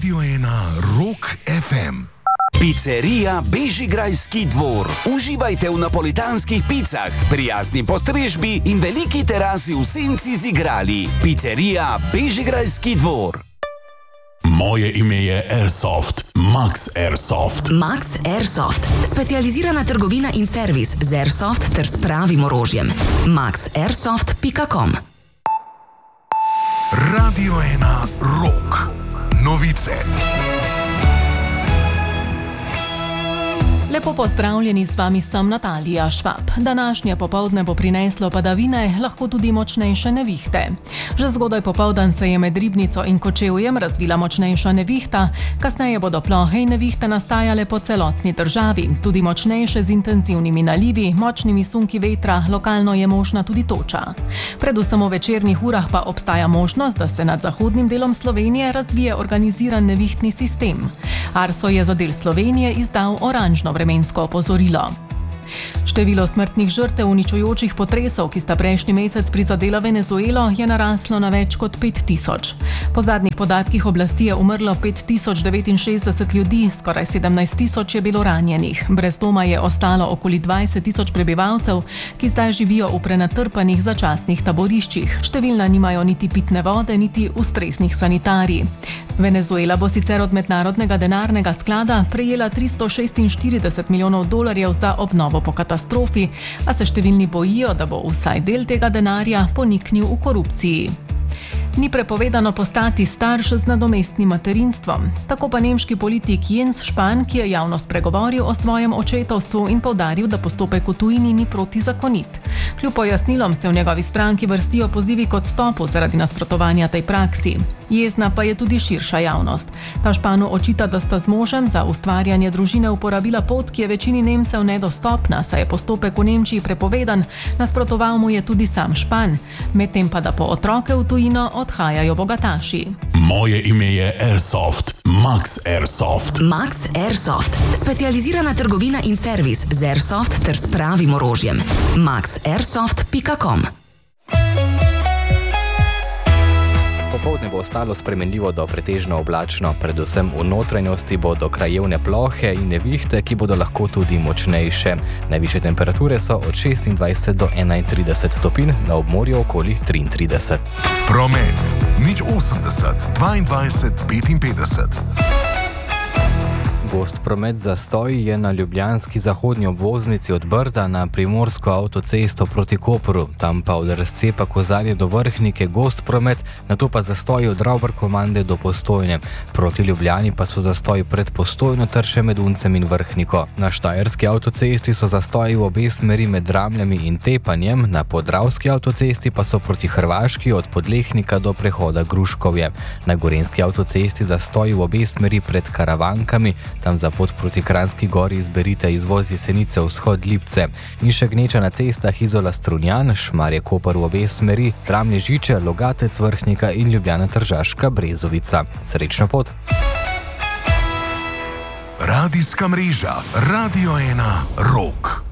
Radio 1 Rock FM. Pizzeria Bežigrajski dvor. Uživajte v napolitanskih picah, prijazni postrežbi in veliki terasi v senci z igrali. Pizzeria Bežigrajski dvor. Moje ime je Airsoft, Max Airsoft. Max Airsoft, specializirana trgovina in servis z Airsoft ter s pravim orožjem. maxairsoft.com. Radio 1 Rock. Novice. Lepo pozdravljeni, z vami sem Natalija Švab. Današnje popoldne bo prineslo padavine, lahko tudi močnejše nevihte. Že zgodaj popoldan se je med Ribnico in Kočevjem razvila močnejša nevihta, kasneje bodo plohe in nevihte nastajale po celotni državi, tudi močnejše z intenzivnimi nalivi, močnimi sunki vetra, lokalno je možna tudi toča. Predvsem v večernih urah pa obstaja možnost, da se nad zahodnim delom Slovenije razvije organiziran nevihtni sistem. Arso je za del Slovenije izdal oranžno vremensko opozorilo. Število smrtnih žrtev uničujočih potresov, ki sta prejšnji mesec prizadela Venezuelo, je naraslo na več kot 5000. Po zadnjih podatkih oblasti je umrlo 5069 ljudi, skoraj 17 000 je bilo ranjenih. Brez doma je ostalo okoli 20 000 prebivalcev, ki zdaj živijo v prenatrpanih začasnih taboriščih. Številna nimajo niti pitne vode, niti ustreznih sanitarij. Venezuela bo sicer od Mednarodnega denarnega sklada prejela $346 milijonov za obnovo po katastrofi, a se številni bojijo, da bo vsaj del tega denarja poniknil v korupciji. Ni prepovedano postati starš z nadomestnim materinstvom. Tako pa nemški politik Jens Spahn, ki je javno spregovoril o svojem očetovstvu in poudaril, da postopek v tujini ni protizakonit. Kljub pojasnilom se v njegovi stranki vrstijo pozivi k odstopu zaradi nasprotovanja tej praksi. Jezna pa je tudi širša javnost. Ta Spahnu očita, da sta z možem za ustvarjanje družine uporabila pot, ki je večini Nemcev nedostopna, saj je postopek v Nemčiji prepovedan, nasprotoval mu je tudi sam Spahn. Medtem pa, da po otroke v tujino odhajajo bogataši. Moje ime je Airsoft, Max Airsoft. Max Airsoft, specializirana trgovina in servis z Airsoft ter s pravim orožjem. maxairsoft.com. Popoldne bo ostalo spremenljivo do pretežno oblačno, predvsem v notranjosti bodo krajevne plohe in nevihte, ki bodo lahko tudi močnejše. Najvišje temperature so od 26 do 31 stopinj, na obmorju okoli 33. Promet. 080 22 55. Gost promet zastoji je na ljubljanski zahodni obvoznici od Brda na primorsko avtocesto proti Kopru, tam pa od razcepa Kozarje do Vrhnike gost promet, nato pa zastoji od Ravbarkomande do Postojne. Proti Ljubljani pa so zastoji pred Postojno ter še med Uncem in Vrhniko. Na štajerski avtocesti so zastoji v obe smeri med Dramljami in Tepanjem, na podravski avtocesti pa so proti Hrvaški od Podlehnika do prehoda Gruškovje. Na gorenski avtocesti zastoji v obe smeri pred Karavankami, tam za pot proti Kranjski gori izberite izvoz Jesenice vzhod Lipce. In še gneča na cestah Izola Strunjan, Šmarje Koper v obe smeri, Tramlje Žiče, Logatec Vrhnika in Ljubljana Tržaška Brezovica. Srečno pot! Radijska mreža Radio 1 Rock.